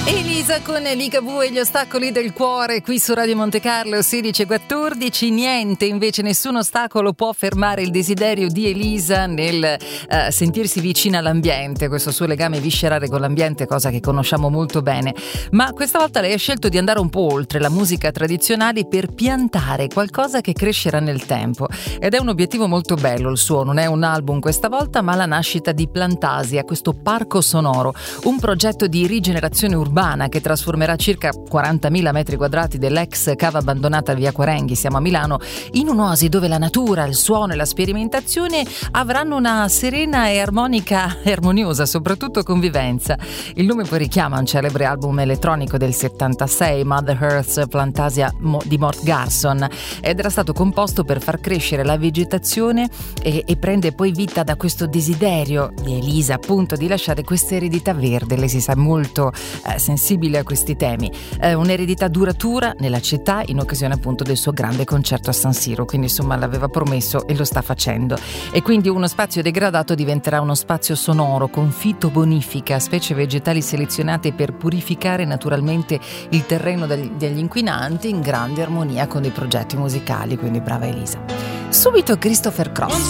Elisa con Ligabue e gli ostacoli del cuore qui su Radio Monte Carlo 16:14. Niente, invece nessun ostacolo può fermare il desiderio di Elisa nel sentirsi vicina all'ambiente, questo suo legame viscerale con l'ambiente, cosa che conosciamo molto bene. Ma questa volta lei ha scelto di andare un po' oltre la musica tradizionale per piantare qualcosa che crescerà nel tempo. Ed è un obiettivo molto bello il suo, non è un album questa volta, ma la nascita di Plantasia, questo parco sonoro, un progetto di rigenerazione urbana che trasformerà circa 40.000 metri quadrati dell'ex cava abbandonata via Quarenghi, siamo a Milano, in un'oasi dove la natura, il suono e la sperimentazione avranno una serena e armoniosa, soprattutto convivenza. Il nome poi richiama un celebre album elettronico del 76, Mother Earth's Plantasia di Mort Garson, ed era stato composto per far crescere la vegetazione e prende poi vita da questo desiderio di Elisa, appunto, di lasciare questa eredità verde. Lei si sa molto sensibile a questi temi, un'eredità duratura nella città in occasione appunto del suo grande concerto a San Siro, quindi insomma l'aveva promesso e lo sta facendo. E quindi uno spazio degradato diventerà uno spazio sonoro con fitobonifica, specie vegetali selezionate per purificare naturalmente il terreno dagli inquinanti, in grande armonia con dei progetti musicali, quindi brava Elisa. Subito Christopher Cross.